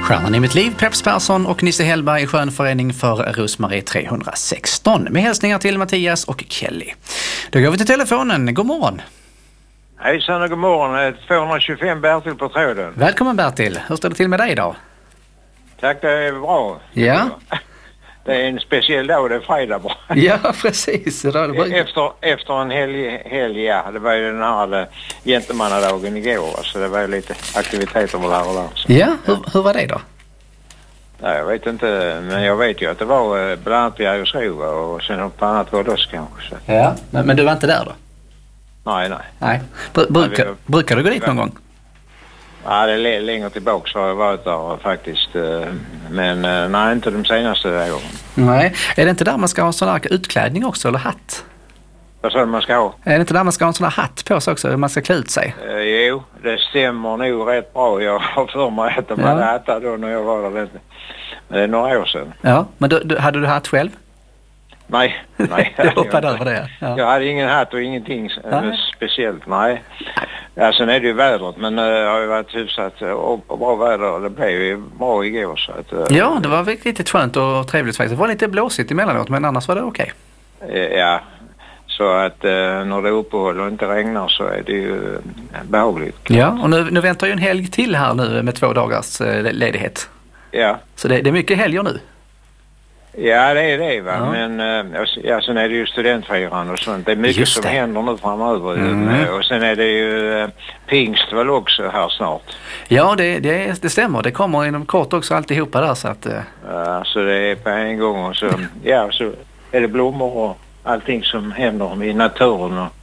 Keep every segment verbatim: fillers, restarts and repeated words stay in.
Stjärnan i mitt liv, Peps Persson och Nisse Hellberg i skönförening för Rosmarie trehundrasexton. Med hälsningar till Mattias och Kelly. Då går vi till telefonen. God morgon. Hejsan och god morgon. tvåhundratjugofem Bertil på tråden. Välkommen Bertil. Hur står det till med dig idag? Tack, det är bra. Ja. Det är en speciell dag, det är fredag bara. Ja, precis. Det det efter, efter en helg, helg, ja. Det var ju den här gentlemannadagen igår. Så det var ju lite aktiviteter på där och där. Så. Ja, hur, hur var det då? Nej, jag vet inte, men jag vet ju att det var bland annat i Jägersro och sen på annat var det också kanske. Så. Ja, men, men du var inte där då? Nej, nej. Nej. Br- brukar, nej, vi, brukar du gå dit någon gång? Ja, det är längre tillbaka har jag varit där faktiskt. Men nej, inte de senaste åren. Nej. Är det inte där man ska ha sån här utklädning också, eller hatt? Vad sa du man ska ha? Är det inte där man ska ha en sån här hatt på sig också, man ska klä ut sig? Uh, jo, det stämmer nog rätt bra. Jag har för mig att de ja. hade hattar då när jag var där. Men det är några år sedan. Ja, men du, du, hade du hatt själv? Nej, nej. Jag hoppade över det. Ja. Jag hade ingen hatt och ingenting nej. speciellt, nej. Ja, sen är det ju vädret, men uh, det har ju varit hyfsat och, och bra väder. Det blev ju bra igår. Så att, uh, ja, det var riktigt skönt och trevligt faktiskt. Det var lite blåsigt emellanåt, men annars var det okej. Okay. Uh, ja, så att uh, när det uppehåller och inte regnar så är det ju uh, behagligt. Ja, och nu, nu väntar ju en helg till här nu med två dagars uh, ledighet. Ja. Så det, det är mycket helger nu. Ja, det är det va. Ja. Men äh, ja, sen är det ju studentfirande och sånt. Det är mycket som händer nu framöver. Mm. Och sen är det ju äh, pingst väl också här snart. Ja, det, det, det stämmer. Det kommer inom kort också alltihopa där så att... Äh... Ja, så det är på en gång och så, ja, så är det blommor och allting som händer i naturen. Och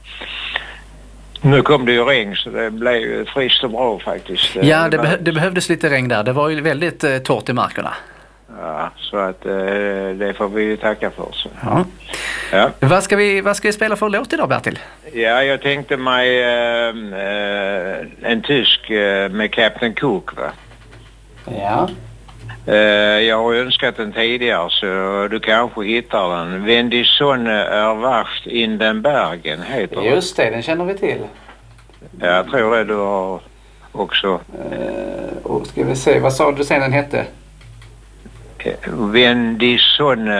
nu kom det ju regn så det blev ju friskt och bra faktiskt. Ja, det, beh- det behövdes lite regn där. Det var ju väldigt äh, torrt i markerna. Ja, så att eh, det får vi ju tacka för. Så. Ja. Ja. Vad ska vi, vad ska vi spela för låt idag, Bertil? Ja, jag tänkte mig eh, eh, en tysk eh, med Captain Cook, va? Ja. Eh, jag har önskat den tidigare så du kanske hittar den. Wenn die Sonne erwacht in den Bergen heter den. Just det, den känner vi till. Ja, jag tror det du har också. Eh, och ska vi se, vad sa du sen den hette? Wenn die Sonne